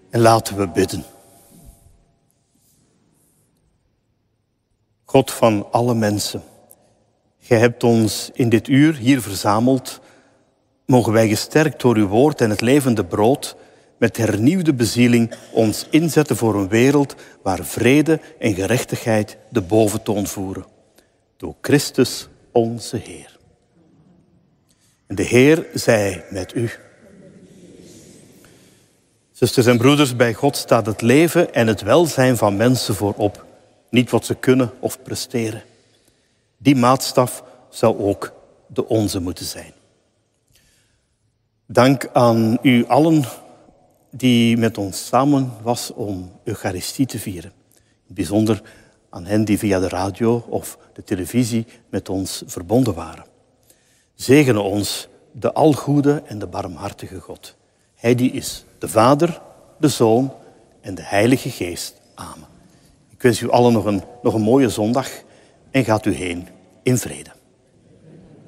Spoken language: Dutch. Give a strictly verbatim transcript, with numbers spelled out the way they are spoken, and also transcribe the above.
En laten we bidden. God van alle mensen, gij hebt ons in dit uur hier verzameld. Mogen wij gesterkt door uw woord en het levende brood met hernieuwde bezieling ons inzetten voor een wereld waar vrede en gerechtigheid de boventoon voeren. Door Christus onze Heer. En de Heer zij met u. Zusters en broeders, bij God staat het leven en het welzijn van mensen voorop. Niet wat ze kunnen of presteren. Die maatstaf zou ook de onze moeten zijn. Dank aan u allen die met ons samen was om Eucharistie te vieren. Bijzonder aan hen die via de radio of de televisie met ons verbonden waren. Zegene ons de algoede en de barmhartige God. Hij die is de Vader, de Zoon en de Heilige Geest. Amen. Ik wens u allen nog een, nog een mooie zondag en gaat u heen in vrede.